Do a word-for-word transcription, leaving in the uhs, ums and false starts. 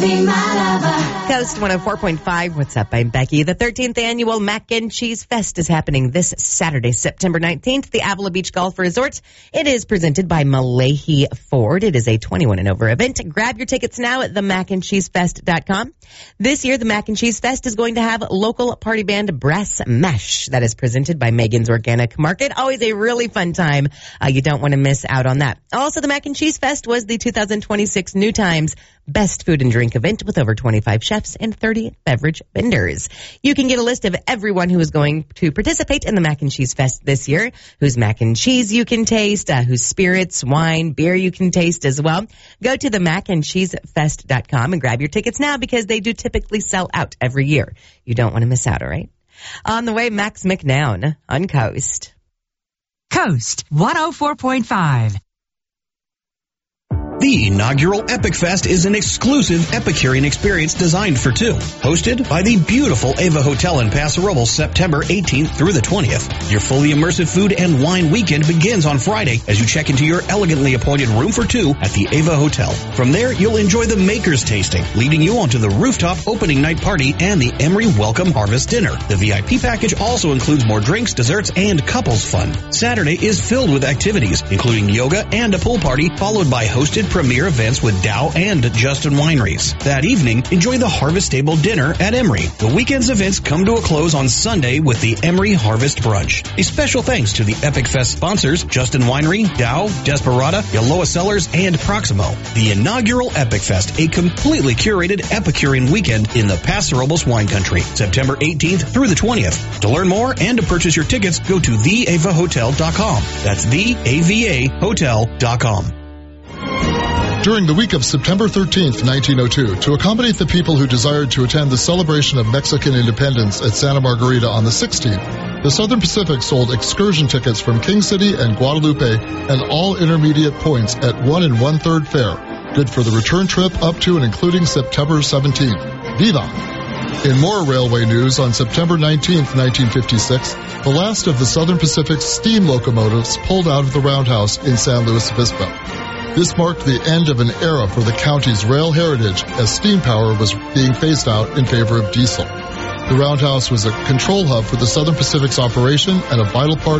Coast one oh four point five. What's up? I'm Becky. The thirteenth annual Mac and Cheese Fest is happening this Saturday, September nineteenth, at the Avila Beach Golf Resort. It is presented by Malahi Ford. It is a twenty-one and over event. Grab your tickets now at the mac and cheese fest dot com. This year, the Mac and Cheese Fest is going to have local party band Brass Mesh. That is presented by Megan's Organic Market. Always a really fun time. Uh, you don't want to miss out on that. Also, the Mac and Cheese Fest was the two thousand twenty-six New Times Best Food and Drink event with over twenty-five chefs and thirty beverage vendors. You can get a list of everyone who is going to participate in the Mac and Cheese Fest this year, whose mac and cheese you can taste, uh, whose spirits, wine, beer you can taste as well. Go to the mac and cheese fest dot com and grab your tickets now because they do typically sell out every year. You don't want to miss out, all right? On the way, Max McNown on Coast. Coast one oh four point five. The inaugural Epic Fest is an exclusive Epicurean experience designed for two. Hosted by the beautiful Ava Hotel in Paso Robles, September eighteenth through the twentieth. Your fully immersive food and wine weekend begins on Friday as you check into your elegantly appointed room for two at the Ava Hotel. From there, you'll enjoy the Makers Tasting, leading you onto the rooftop opening night party and the Emery Welcome Harvest Dinner. The V I P package also includes more drinks, desserts, and couples fun. Saturday is filled with activities, including yoga and a pool party, followed by hosted premier events with Dow and Justin Wineries. That evening, enjoy the Harvest Table Dinner at Emery. The weekend's events come to a close on Sunday with the Emery Harvest Brunch. A special thanks to the Epic Fest sponsors, Justin Winery, Dow, Desperada, Yaloa Cellars, and Proximo. The inaugural Epic Fest, a completely curated Epicurean weekend in the Paso Robles wine country, September eighteenth through the twentieth. To learn more and to purchase your tickets, go to the ava hotel dot com. That's the A V A hotel dot com. During the week of September thirteenth, nineteen oh two, to accommodate the people who desired to attend the celebration of Mexican independence at Santa Margarita on the sixteenth, the Southern Pacific sold excursion tickets from King City and Guadalupe and all intermediate points at one and one-third fare, good for the return trip up to and including September seventeenth. Viva! In more railway news, on September nineteenth, nineteen fifty-six, the last of the Southern Pacific's steam locomotives pulled out of the roundhouse in San Luis Obispo. This marked the end of an era for the county's rail heritage as steam power was being phased out in favor of diesel. The roundhouse was a control hub for the Southern Pacific's operation and a vital part